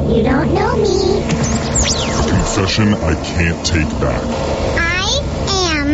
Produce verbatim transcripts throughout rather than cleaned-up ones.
You don't know me. Confession I can't take back. I am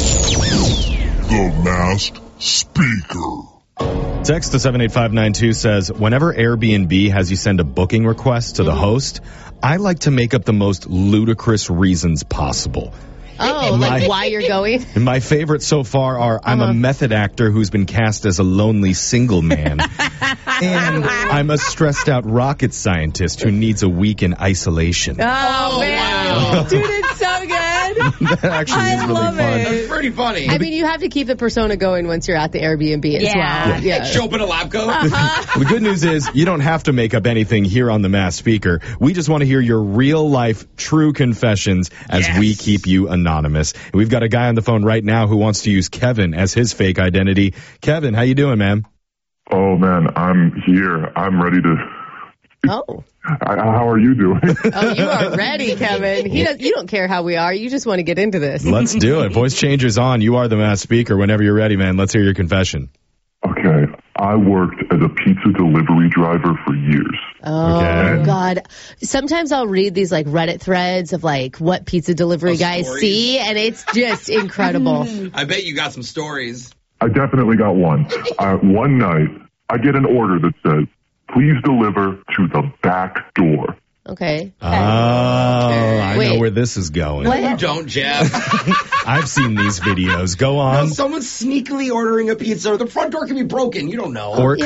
The Masked Speaker. Text to seven eight five nine two says, whenever Airbnb has you send a booking request to the mm-hmm. host, I like to make up the most ludicrous reasons possible. Oh, my, like why you're going? My favorites so far are I'm uh-huh. a method actor who's been cast as a lonely single man. And I'm a stressed out rocket scientist who needs a week in isolation. Oh, oh man. Wow. Dude, it's so good. That actually I is really love fun. It. That's pretty funny. I mean, you have to keep the persona going once you're at the Airbnb as yeah. well. Yeah. Show up in a lab coat. Uh-huh. The good news is you don't have to make up anything here on The Masked Speaker. We just want to hear your real life, true confessions as yes. we keep you anonymous. We've got a guy on the phone right now who wants to use Kevin as his fake identity. Kevin, how you doing, man? Oh, man, I'm here. I'm ready to... Oh. I, how are you doing? Oh, you are ready, Kevin. He does, you don't care how we are. You just want to get into this. Let's do it. Voice changer's on. You are the Masked Speaker. Whenever you're ready, man, let's hear your confession. Okay. I worked as a pizza delivery driver for years. Oh, okay. God. Sometimes I'll read these, like, Reddit threads of, like, what pizza delivery oh, guys stories. see, and it's just incredible. I bet you got some stories. I definitely got one. Uh, one night, I get an order that says, please deliver to the back door. Okay. Oh, I Wait. know where this is going. No, you don't, Jeff. I've seen these videos. Go No, on. someone's sneakily ordering a pizza. The front door can be broken. You don't know. Or it